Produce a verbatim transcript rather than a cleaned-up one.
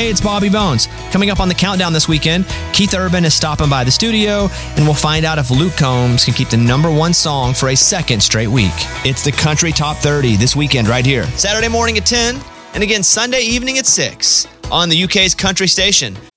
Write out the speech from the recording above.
Hey, it's Bobby Bones. Coming up on the countdown this weekend, Keith Urban is stopping by the studio, and we'll find out if Luke Combs can keep the number one song for a second straight week. It's the Country Top thirty this weekend right here. Saturday morning at ten, and again Sunday evening at six on the U K's country station,